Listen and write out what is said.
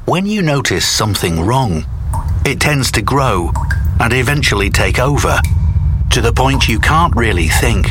When you notice something wrong, it tends to grow and eventually take over, to the point you can't really think.